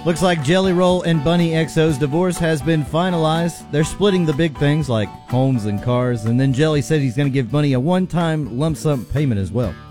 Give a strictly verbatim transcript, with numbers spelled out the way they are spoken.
Looks like Jelly Roll and Bunny X O's divorce has been finalized. They're splitting the big things like homes and cars, and then Jelly said he's going to give Bunny a one-time lump sum payment as well.